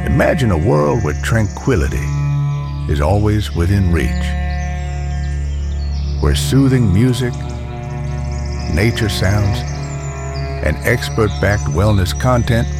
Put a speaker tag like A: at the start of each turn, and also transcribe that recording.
A: Imagine a world where tranquility is always within reach, where soothing music, nature sounds, and expert-backed wellness content